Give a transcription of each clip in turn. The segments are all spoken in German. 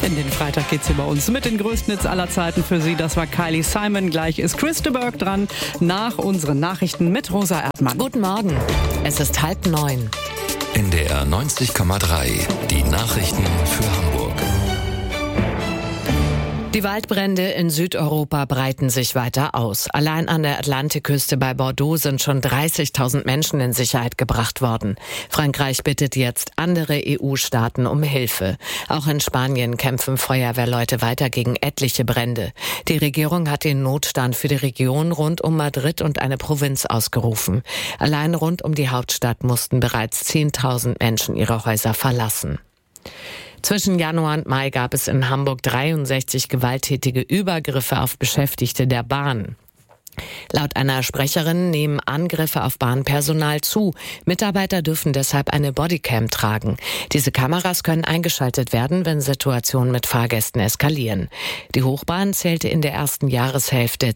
In den Freitag geht's hier bei uns mit den größten Hits aller Zeiten für Sie. Das war Kylie Simon. Gleich ist Chris de Burgh dran nach unseren Nachrichten mit Rosa Erdmann. Guten Morgen. Es ist 8:30. NDR 90,3. Die Nachrichten für Hamburg. Die Waldbrände in Südeuropa breiten sich weiter aus. Allein an der Atlantikküste bei Bordeaux sind schon 30.000 Menschen in Sicherheit gebracht worden. Frankreich bittet jetzt andere EU-Staaten um Hilfe. Auch in Spanien kämpfen Feuerwehrleute weiter gegen etliche Brände. Die Regierung hat den Notstand für die Region rund um Madrid und eine Provinz ausgerufen. Allein rund um die Hauptstadt mussten bereits 10.000 Menschen ihre Häuser verlassen. Zwischen Januar und Mai gab es in Hamburg 63 gewalttätige Übergriffe auf Beschäftigte der Bahn. Laut einer Sprecherin nehmen Angriffe auf Bahnpersonal zu. Mitarbeiter dürfen deshalb eine Bodycam tragen. Diese Kameras können eingeschaltet werden, wenn Situationen mit Fahrgästen eskalieren. Die Hochbahn zählte in der ersten Jahreshälfte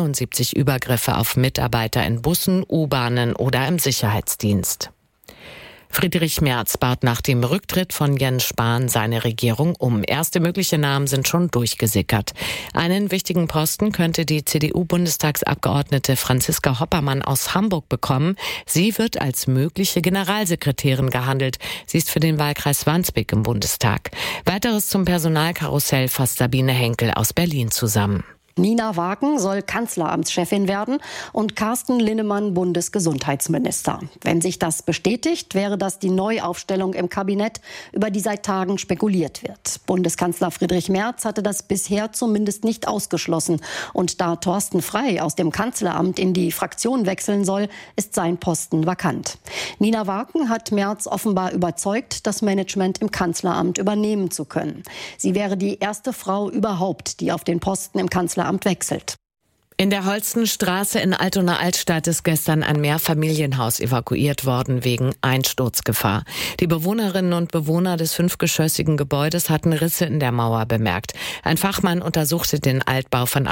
72 Übergriffe auf Mitarbeiter in Bussen, U-Bahnen oder im Sicherheitsdienst. Friedrich Merz baut nach dem Rücktritt von Jens Spahn seine Regierung um. Erste mögliche Namen sind schon durchgesickert. Einen wichtigen Posten könnte die CDU-Bundestagsabgeordnete Franziska Hoppermann aus Hamburg bekommen. Sie wird als mögliche Generalsekretärin gehandelt. Sie ist für den Wahlkreis Wandsbek im Bundestag. Weiteres zum Personalkarussell fasst Sabine Henkel aus Berlin zusammen. Nina Wagen soll Kanzleramtschefin werden und Carsten Linnemann Bundesgesundheitsminister. Wenn sich das bestätigt, wäre das die Neuaufstellung im Kabinett, über die seit Tagen spekuliert wird. Bundeskanzler Friedrich Merz hatte das bisher zumindest nicht ausgeschlossen. Und da Thorsten Frey aus dem Kanzleramt in die Fraktion wechseln soll, ist sein Posten vakant. Nina Wagen hat Merz offenbar überzeugt, das Management im Kanzleramt übernehmen zu können. Sie wäre die erste Frau überhaupt, die auf den Posten im Kanzleramt wechselt. In der Holstenstraße in Altona-Altstadt ist gestern ein Mehrfamilienhaus evakuiert worden wegen Einsturzgefahr. Die Bewohnerinnen und Bewohner des 5-geschossigen Gebäudes hatten Risse in der Mauer bemerkt. Ein Fachmann untersuchte den Altbau von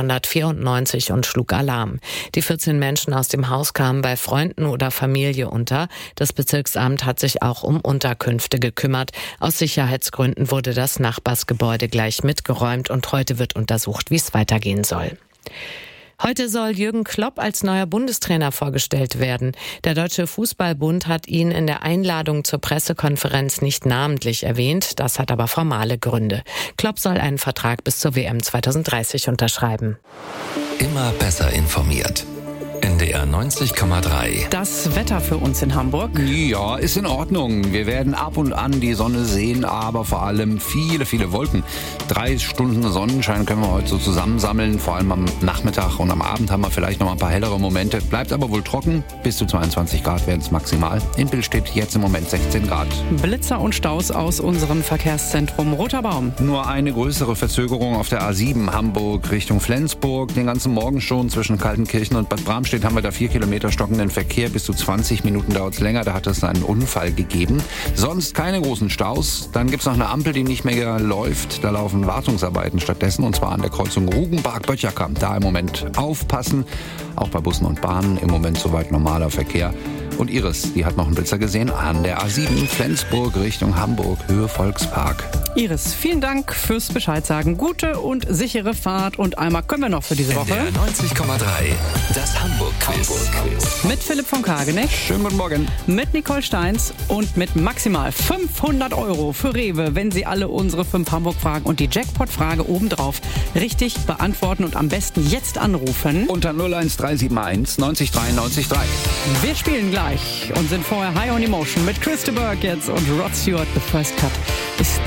1894 und schlug Alarm. Die 14 Menschen aus dem Haus kamen bei Freunden oder Familie unter. Das Bezirksamt hat sich auch um Unterkünfte gekümmert. Aus Sicherheitsgründen wurde das Nachbarsgebäude gleich mitgeräumt und heute wird untersucht, wie es weitergehen soll. Heute soll Jürgen Klopp als neuer Bundestrainer vorgestellt werden. Der Deutsche Fußballbund hat ihn in der Einladung zur Pressekonferenz nicht namentlich erwähnt. Das hat aber formale Gründe. Klopp soll einen Vertrag bis zur WM 2030 unterschreiben. Immer besser informiert. NDR 90,3. Das Wetter für uns in Hamburg. Ja, ist in Ordnung. Wir werden ab und an die Sonne sehen, aber vor allem viele, viele Wolken. 3 Stunden Sonnenschein können wir heute so zusammensammeln. Vor allem am Nachmittag und am Abend haben wir vielleicht noch mal ein paar hellere Momente. Bleibt aber wohl trocken. Bis zu 22 Grad werden es maximal. In Bild steht jetzt im Moment 16 Grad. Blitzer und Staus aus unserem Verkehrszentrum Roter Baum. Nur eine größere Verzögerung auf der A7 Hamburg Richtung Flensburg. Den ganzen Morgen schon zwischen Kaltenkirchen und Bad Bramstedt haben wir da 4 Kilometer stockenden Verkehr. Bis zu 20 Minuten dauert es länger. Da hat es einen Unfall gegeben. Sonst keine großen Staus. Dann gibt es noch eine Ampel, die nicht mehr läuft. Da laufen Wartungsarbeiten stattdessen. Und zwar an der Kreuzung Rugenbach-Böttcherkamp. Da im Moment aufpassen. Auch bei Bussen und Bahnen im Moment soweit normaler Verkehr. Und Iris, die hat noch einen Blitzer gesehen an der A7 Flensburg Richtung Hamburg, Höhe Volkspark. Iris, vielen Dank fürs Bescheid sagen. Gute und sichere Fahrt. Und einmal können wir noch für diese Woche. NDR 90,3. Das Hamburg-Quiz. Mit Philipp von Kageneck. Schönen guten Morgen. Mit Nicole Steins und mit maximal 500 € für Rewe, wenn Sie alle unsere 5 Hamburg-Fragen und die Jackpot-Frage obendrauf richtig beantworten und am besten jetzt anrufen. Unter 01371 90 93 3. Wir spielen gleich und sind vorher High on Emotion mit Chris de Burgh jetzt und Rod Stewart, The First Cut. Bis